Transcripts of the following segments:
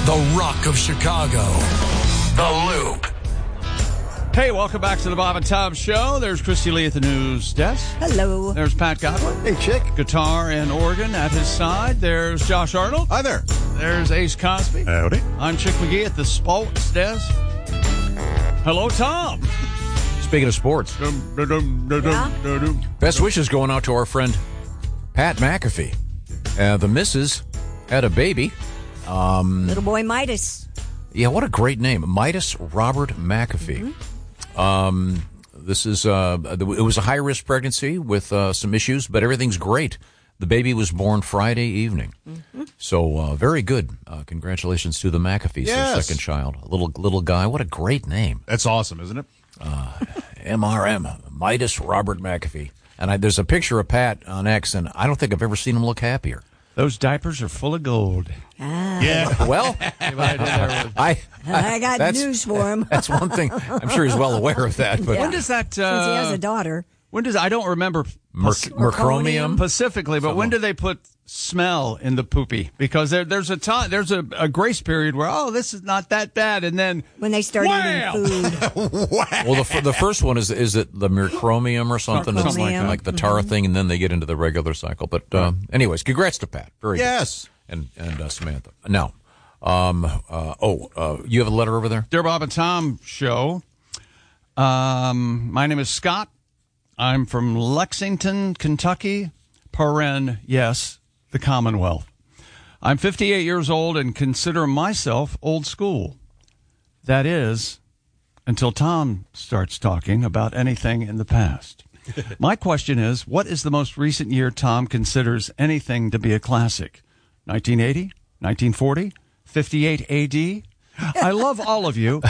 The Rock of Chicago. The Loop. Hey, welcome back to the Bob and Tom Show. There's Christy Lee at the news desk. Hello. There's Pat Godwin. Hey, chick. Guitar and organ at his side. There's Josh Arnold. Hi there. There's Ace Cosby. Howdy. I'm Chick McGee at the sports desk. Hello, Tom. Speaking of sports, best wishes going out to our friend Pat McAfee. The missus had a baby. Little boy Midas. Yeah, what a great name. Midas Robert McAfee. This is it was a high-risk pregnancy with some issues, but everything's great. The baby was born Friday evening. So very good. Congratulations to the McAfees, their second child. A little guy. What a great name. That's awesome, isn't it? MRM, Midas Robert McAfee. And there's a picture of Pat on X, and I don't think I've ever seen him look happier. Those diapers are full of gold. Yeah. Well, I got news for him. That's one thing. I'm sure he's well aware of that. But When does that... Since he has a daughter. When does... I don't remember mercromium specifically, but when do they put smell in the poopy? Because there's a time, there's a grace period where, this is not that bad, and then... When they start eating food. Well, the first one is it the mercromium or something? It's like the tar thing, and then they get into the regular cycle. But anyways, congrats to Pat. Very good. And Samantha. Now, you have a letter over there? Dear Bob and Tom Show, my name is Scott. I'm from Lexington, Kentucky, yes, the Commonwealth. I'm 58 years old and consider myself old school. That is, until Tom starts talking about anything in the past. My question is, what is the most recent year Tom considers anything to be a classic? 1980? 1940? 58 AD? I love all of you.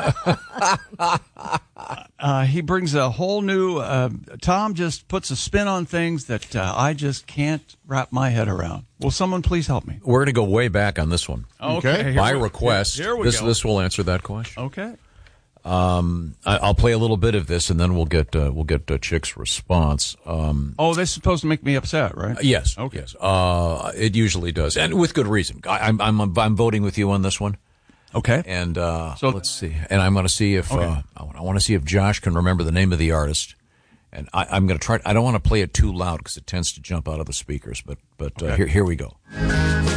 He brings a whole new... Tom just puts a spin on things that I just can't wrap my head around. Will someone please help me? We're going to go way back on this one. Okay. By request. Here we go. This will answer that question. Okay. I'll play a little bit of this, and then we'll get Chick's response. This is supposed to make me upset, right? Yes. Okay. Yes. It usually does, and with good reason. I'm voting with you on this one. Okay. And so let's see. And I'm going to see if I want to see if Josh can remember the name of the artist. And I'm going to try. I don't want to play it too loud because it tends to jump out of the speakers. But here we go.